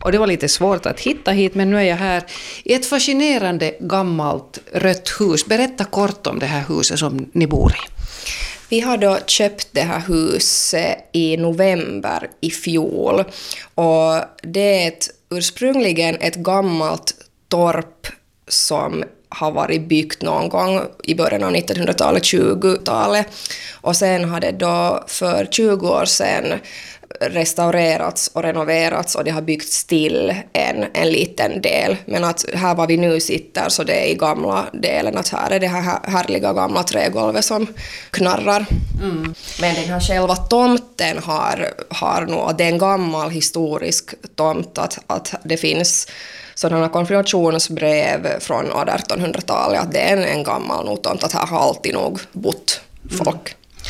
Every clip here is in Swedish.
Och det var lite svårt att hitta hit, men nu är jag här i ett fascinerande gammalt rött hus. Berätta kort om det här huset som ni bor i. Vi har då köpt det här huset i november i fjol. Och det är ursprungligen ett gammalt torp som har varit byggt någon gång i början av 1900-talet, 20-talet. Och sen har det då för 20 år sedan restaurerats och renoverats och det har byggts till en liten del. Men att här var vi nu sitter så det är i gamla delen, att här är det här härliga gamla trägolvet som knarrar. Mm. Men den här själva tomten har nog, det är en gammal historisk tomt, att det finns sådana konfirmationsbrev från 1800-talet, att det är en gammal nog tomt, att här har alltid nog bott folk.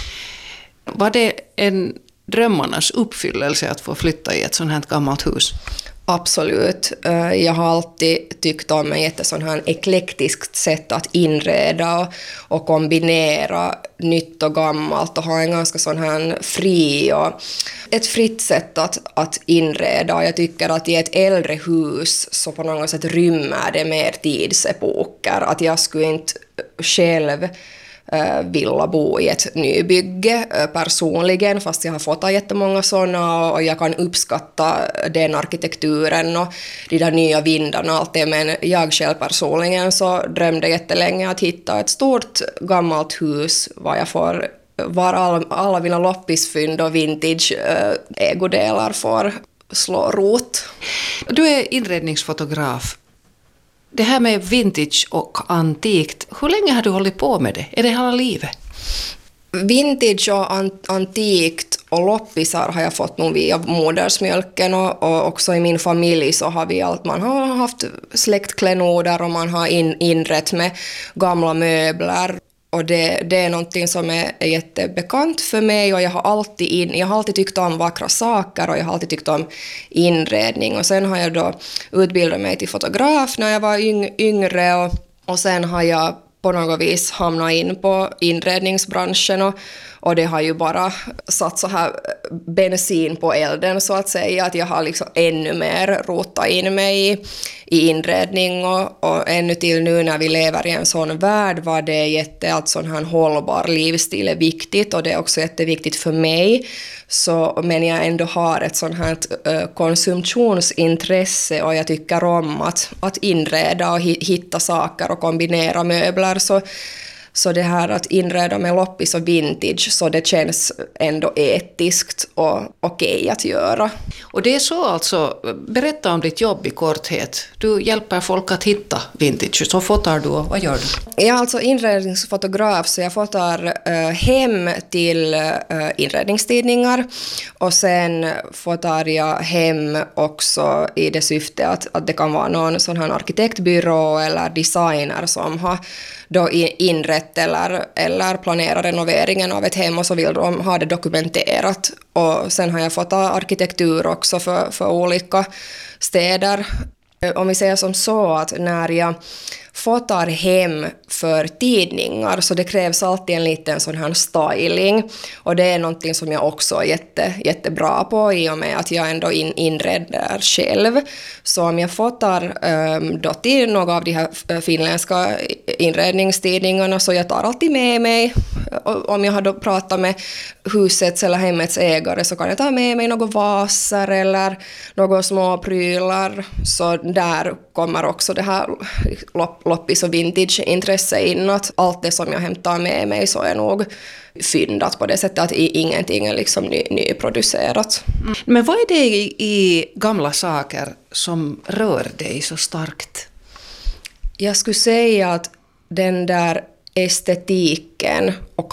Var det en drömmarnas uppfyllelse att få flytta i ett sånt här gammalt hus? Absolut. Jag har alltid tyckt om ett sånt här eklektiskt sätt att inreda och kombinera nytt och gammalt och ha en ganska sån här fri och ett fritt sätt att inreda. Jag tycker att i ett äldre hus så på något sätt rymmer det mer tidsepoker. Att jag skulle inte själv vilja bo i ett nybygge personligen, fast jag har fått jättemånga sådana och jag kan uppskatta den arkitekturen och de där nya vindarna och allt det, men jag själv personligen så drömde jättelänge att hitta ett stort gammalt hus var alla mina loppisfynd och vintage ägodelar får slå rot. Du är inredningsfotograf. Det här med vintage och antikt, hur länge har du hållit på med det? Är det hela livet? Vintage och antikt och loppisar har jag fått nog via modersmjölken och också i min familj så har vi man har haft släktklenoder och man har inrett med gamla möbler. Och det är någonting som är jättebekant för mig och jag har alltid tyckt om vackra saker och jag har alltid tyckt om inredning. Och sen har jag då utbildat mig till fotograf när jag var yngre och sen har jag på något vis hamnat in på inredningsbranschen och det har ju bara satt så här bensin på elden så att säga, att jag har liksom ännu mer rotat in mig i inredning och ännu till nu när vi lever i en sån värld var det att sån här hållbar livsstil är viktigt och det är också jätteviktigt för mig. Men jag ändå har ett sånt här konsumtionsintresse och jag tycker om att inreda och hitta saker och kombinera möbler så det här att inreda med loppis och vintage så det känns ändå etiskt och okej att göra. Och det är så alltså, berätta om ditt jobb i korthet. Du hjälper folk att hitta vintage, så fotar du och vad gör du? Jag är alltså inredningsfotograf så jag fotar hem till inredningstidningar och sen fotar jag hem också i det syfte att det kan vara någon sån här arkitektbyrå eller designer som har då inrett eller planerar renoveringen av ett hem och så vill de ha det dokumenterat. Och sen har jag fått arkitektur också för olika städer. Om vi säger som så att när jag fotar hem för tidningar så det krävs alltid en liten sån här styling och det är någonting som jag också är jättebra på i och med att jag ändå inreder själv. Så om jag fotar då till några av de här finländska inredningstidningarna så jag tar alltid med mig, om jag har då pratat med husets eller hemmets ägare så kan jag ta med mig några vaser eller några små prylar, så där kommer också det här loppis och vintage-intresse in, att allt det som jag hämtar med mig så är nog fyndat på det sättet att ingenting är liksom nyproducerat. Men vad är det i gamla saker som rör dig så starkt? Jag skulle säga att den där estetiken och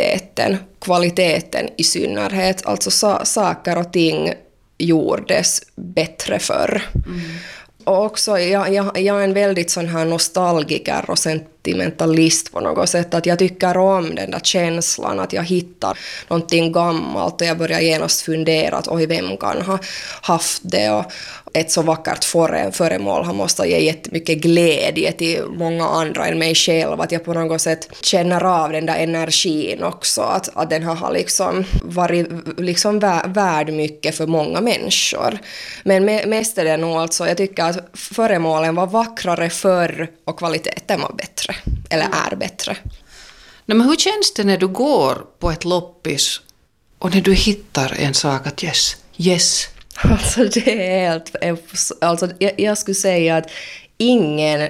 kvaliteten i synnerhet, alltså saker och ting gjordes bättre förr. Och också, jag är en väldigt sån här nostalgiker och sentimentalist på något sätt. Att jag tycker om den där känslan att jag hittar någonting gammalt och jag börjar genast fundera att oj, vem kan ha haft det, och ett så vackert föremål har måste ge jättemycket glädje till många andra än mig själv, att jag på något sätt känner av den där energin också, att den har liksom varit liksom värd mycket för många människor. Men mest är det nog alltså, jag tycker att föremålen var vackrare förr och kvaliteten var bättre, eller är bättre. Nej, men hur känns det när du går på ett loppis och när du hittar en sak att yes. Alltså det är helt, alltså jag skulle säga att ingen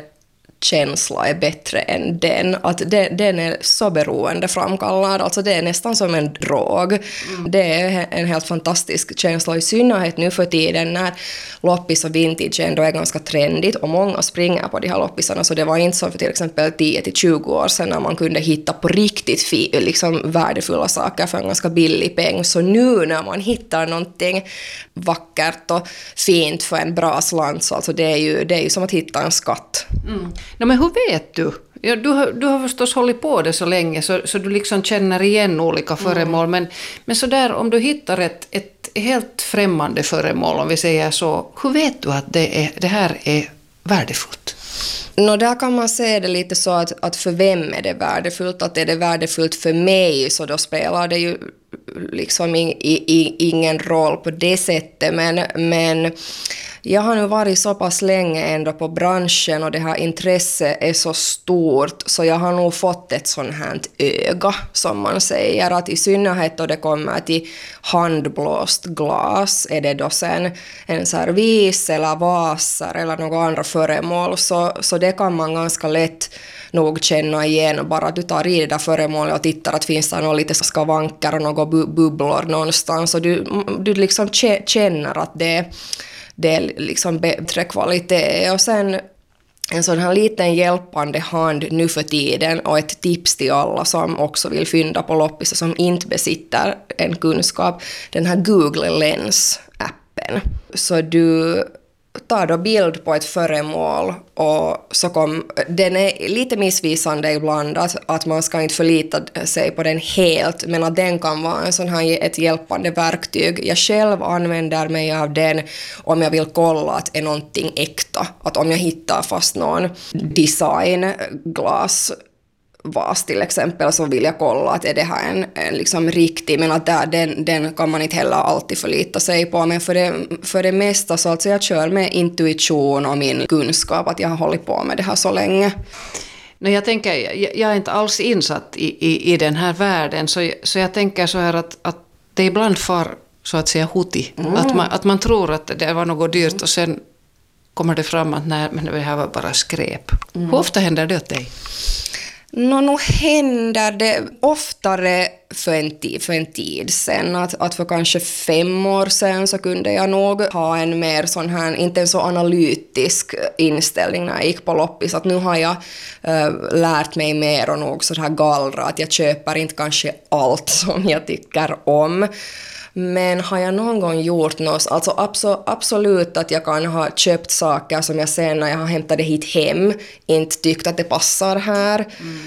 känsla är bättre än den. Att den är så beroendeframkallad. Alltså det är nästan som en drog. Det är en helt fantastisk känsla, i synnerhet nu för tiden när loppis och vintage ändå är ganska trendigt och många springer på de här loppisarna. Så det var inte som för till exempel 10-20 år sedan när man kunde hitta på riktigt liksom värdefulla saker för en ganska billig peng. Så nu när man hittar någonting vackert och fint för en bra slant, så alltså det är ju som att hitta en skatt. No, men hur vet du? Ja, du har förstås hållit på det så länge så du liksom känner igen olika föremål. Men så där, om du hittar ett helt främmande föremål, om vi säger så, hur vet du att det här är värdefullt? Där kan man se det lite så att för vem är det värdefullt? Att är det värdefullt för mig, så då spelar det ju liksom ingen roll på det sättet. Men jag har nu varit så pass länge ändå på branschen och det här intresset är så stort, så jag har nog fått ett sånt här öga, som man säger, att i synnerhet då det kommer till handblåst glas, är det då sen en servis eller vaser eller några andra föremål, så det kan man ganska lätt nog känna igen, bara att du tar i det där föremålet och tittar att finns det några lite skavanker och några bubblor någonstans, och du liksom känner att det är liksom bättre kvalitet. Och sen en sån här liten hjälpande hand nu för tiden, och ett tips till alla som också vill fynda på loppis och som inte besitter en kunskap, den här Google Lens-appen. Så du tar då bild på ett föremål, och den är lite missvisande ibland, att man ska inte förlita sig på den helt, men att den kan vara en sån här ett hjälpande verktyg. Jag själv använder mig av den om jag vill kolla att är någonting äkta, att om jag hittar fast någon designglas vas till exempel, så vill jag kolla att är det här en liksom riktig, men att den kan man inte heller alltid förlita sig på. Men för det mesta så alltså jag kör med intuition och min kunskap, att jag har hållit på med det här så länge. Jag tänker, jag är inte alls insatt i den här världen, så jag tänker så här att det ibland far så att säga huti. Att man tror att det var något dyrt och sen kommer det fram att nej, men det här var bara skräp. Hur ofta händer det åt dig? Nu händer det oftare för en tid sedan. Att för kanske 5 år sedan så kunde jag nog ha en mer sån här, inte en så analytisk inställning när jag gick på loppis. Att nu har jag lärt mig mer och nog så här gallra, att jag köper inte kanske allt som jag tycker om. Men har jag någon gång gjort något, alltså absolut att jag kan ha köpt saker som jag sen när jag har hämtat det hit hem inte tyckt att det passar här.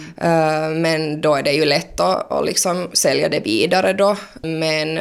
Men då är det ju lätt att liksom sälja det vidare då. Men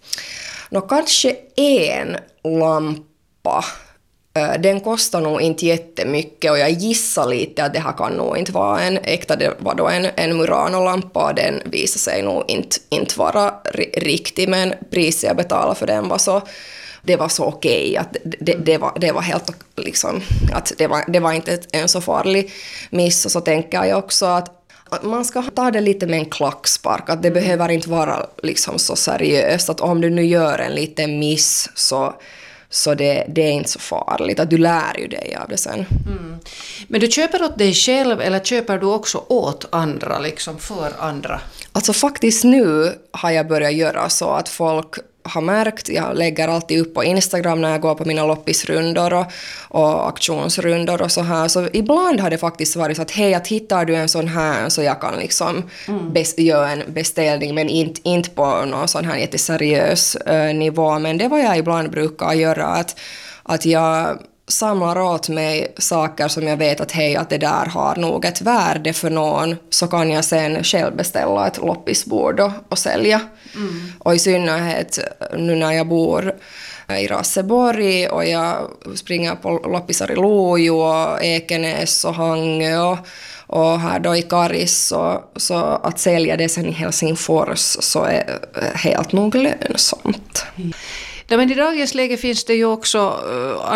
kanske en lampa, den kostar nog inte jättemycket, och jag gissar lite att det här kan nog inte vara en äkta, det var då en Murano-lampa, och den visar sig nog inte vara riktig, men priset jag betalade för den var så okej, att det var helt liksom, att det var inte en så farlig miss. Och så tänker jag också att man ska ta det lite med en klackspark, att det behöver inte vara liksom så seriöst, att om du nu gör en liten miss så det är inte så farligt, att du lär ju dig av det sen. Men du köper åt dig själv eller köper du också åt andra, liksom för andra? Alltså faktiskt nu har jag börjat göra så att folk har märkt, jag lägger alltid upp på Instagram när jag går på mina loppisrundor och auktionsrundor och så här, så ibland har det faktiskt varit så att hej, att hittar du en sån här så jag kan liksom göra en beställning, men inte på någon sån här jätteseriös nivå. Men det var jag ibland brukar göra, att jag samlar åt mig saker som jag vet att hej, att det där har nog ett värde för någon, så kan jag sen själv beställa ett loppisbord och sälja. Och i synnerhet nu när jag bor i Raseborg och jag springer på loppisar i Lojo och Ekenäs och Hangö och här då i Karis, så att sälja det sen i Helsingfors så är helt nog lönsamt. Ja, men i dagens läge finns det ju också